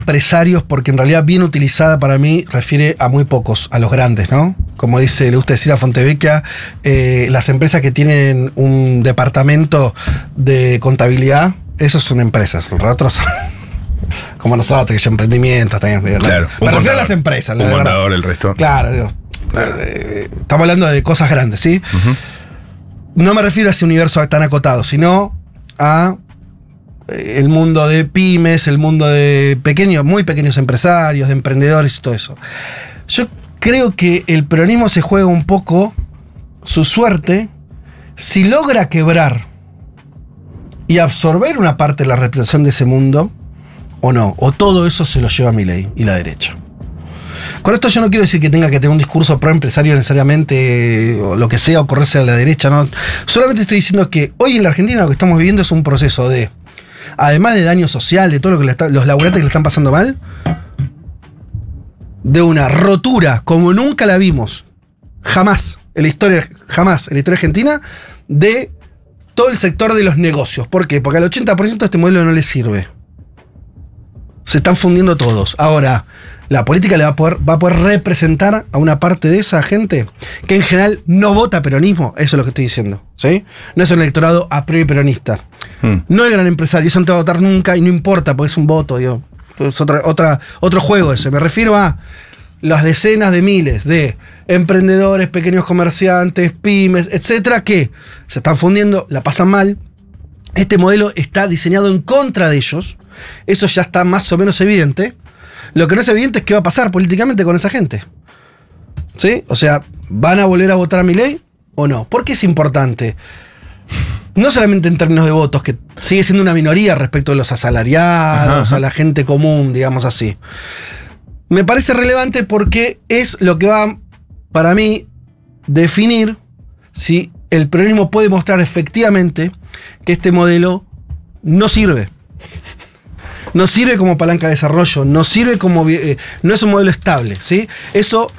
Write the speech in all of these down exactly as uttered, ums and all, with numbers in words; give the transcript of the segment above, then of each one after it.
empresarios, porque en realidad bien utilizada para mí refiere a muy pocos, a los grandes, ¿no? Como dice, le gusta decir a Fontevecchia, eh, las empresas que tienen un departamento de contabilidad, esos son empresas, los otros son como nosotros, que son emprendimientos también. Claro, Me refiero contador, a las empresas. Un contador, el resto. Claro, digo, claro. Eh, estamos hablando de cosas grandes, ¿sí? Uh-huh. No me refiero a ese universo tan acotado, sino a el mundo de pymes, el mundo de pequeños, muy pequeños empresarios, de emprendedores y todo eso. Yo creo que el peronismo se juega un poco su suerte si logra quebrar y absorber una parte de la representación de ese mundo o no, o todo eso se lo lleva Milei y la derecha. Con esto yo no quiero decir que tenga que tener un discurso pro empresario necesariamente, o lo que sea, o correrse a la derecha, no. Solamente estoy diciendo que hoy en la Argentina lo que estamos viviendo es un proceso de, además de daño social, de todo lo que le está, los laburantes que le están pasando mal, de una rotura como nunca la vimos, jamás en la historia, jamás en la historia argentina, de todo el sector de los negocios. ¿Por qué? Porque al ochenta por ciento de este modelo no le sirve. Se están fundiendo todos. Ahora, la política le va a poder, va a poder representar a una parte de esa gente que en general no vota peronismo. Eso es lo que estoy diciendo, ¿sí? No es un electorado a priori peronista. Hmm. No el gran empresario, eso no te va a votar nunca y no importa, porque es un voto, digo. Es otra, otra, otro juego ese. Me refiero a las decenas de miles de emprendedores, pequeños comerciantes, pymes, etcétera, que se están fundiendo, la pasan mal. Este modelo está diseñado en contra de ellos. Eso ya está más o menos evidente. Lo que no es evidente es qué va a pasar políticamente con esa gente. ¿Sí? O sea, ¿van a volver a votar a Milei o no? ¿Por qué es importante? No solamente en términos de votos, que sigue siendo una minoría respecto a los asalariados, ajá, ajá. a la gente común, digamos así. Me parece relevante porque es lo que va, para mí, definir si el peronismo puede mostrar efectivamente que este modelo no sirve. No sirve como palanca de desarrollo, no sirve como... Eh, no es un modelo estable, ¿sí? Eso...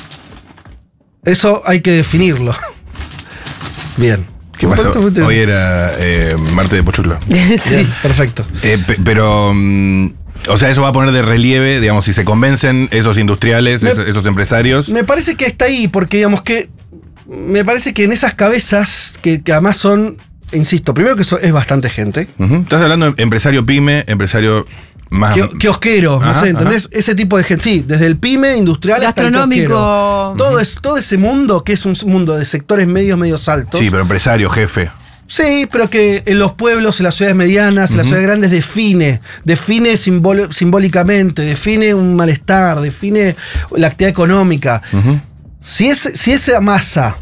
Eso hay que definirlo. Bien. ¿Qué pasó? Hoy era eh, martes de Pochoclo. Sí, bien, perfecto. Eh, pe- pero... Um, o sea, eso va a poner de relieve, digamos, si se convencen esos industriales, me, esos, esos empresarios. Me parece que está ahí, porque digamos que... Me parece que en esas cabezas, que, que además son... Insisto, primero que eso es bastante gente. Uh-huh. Estás hablando de empresario pyme, empresario más... Kiosquero, no sé, ¿entendés? Ajá. Ese tipo de gente, sí, desde el pyme, industrial gastronómico. Hasta el todo, es, todo ese mundo, que es un mundo de sectores medios, medios altos. Sí, pero empresario, jefe. Sí, pero que en los pueblos, en las ciudades medianas, uh-huh. en las ciudades grandes define, define simbol- simbólicamente, define un malestar, define la actividad económica. Uh-huh. Si, es, si esa masa...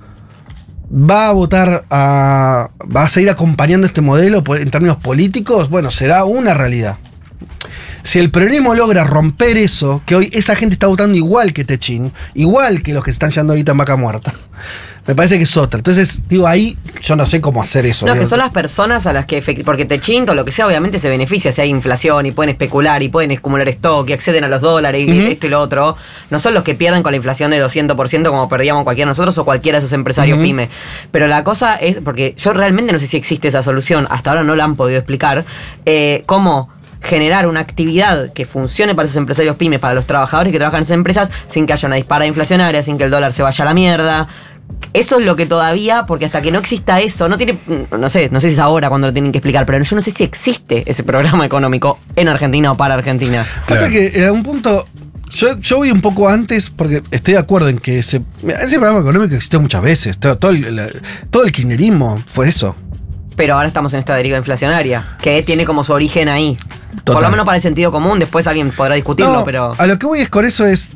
va a votar, a, va a seguir acompañando este modelo en términos políticos, bueno, será una realidad. Si el peronismo logra romper eso, que hoy esa gente está votando igual que Techín, igual que los que se están yendo ahorita en Vaca Muerta, me parece que es otra. Entonces, digo, ahí yo no sé cómo hacer eso. No, digo, que son las personas a las que, porque Techín o lo que sea, obviamente se beneficia si hay inflación y pueden especular y pueden acumular stock y acceden a los dólares y uh-huh. esto y lo otro. No son los que pierden con la inflación de doscientos por ciento como perdíamos cualquiera de nosotros o cualquiera de esos empresarios uh-huh. pyme. Pero la cosa es, porque yo realmente no sé si existe esa solución, hasta ahora no la han podido explicar, eh, cómo generar una actividad que funcione para esos empresarios pymes, para los trabajadores que trabajan en esas empresas, sin que haya una disparada inflacionaria, sin que el dólar se vaya a la mierda. Eso es lo que todavía, porque hasta que no exista eso, no tiene, no sé, no sé si es ahora cuando lo tienen que explicar, pero yo no sé si existe ese programa económico en Argentina o para Argentina. Pasa claro. que en algún punto, yo, yo voy un poco antes, porque estoy de acuerdo en que ese, ese programa económico existió muchas veces, todo, todo, el, todo el kirchnerismo fue eso. Pero ahora estamos en esta deriva inflacionaria, que tiene como su origen ahí. Total. Por lo menos para el sentido común, después alguien podrá discutirlo, no, pero... A lo que voy es con eso es...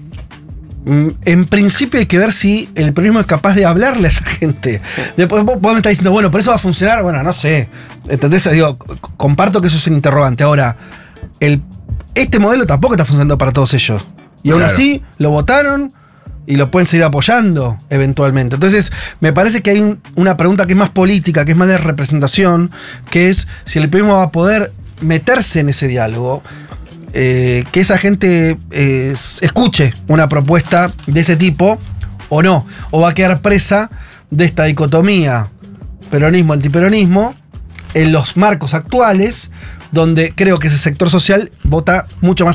En principio hay que ver si el peronismo es capaz de hablarle a esa gente. Sí. Después vos, vos me estás diciendo, bueno, pero eso va a funcionar. Bueno, no sé. ¿Entendés? Digo, comparto que eso es un interrogante. Ahora, el, este modelo tampoco está funcionando para todos ellos. Y aún claro. así, lo votaron y lo pueden seguir apoyando eventualmente. Entonces, me parece que hay un, una pregunta que es más política, que es más de representación, que es si el peronismo va a poder meterse en ese diálogo. Eh, que esa gente eh, escuche una propuesta de ese tipo o no, o va a quedar presa de esta dicotomía peronismo-antiperonismo en los marcos actuales donde creo que ese sector social vota mucho más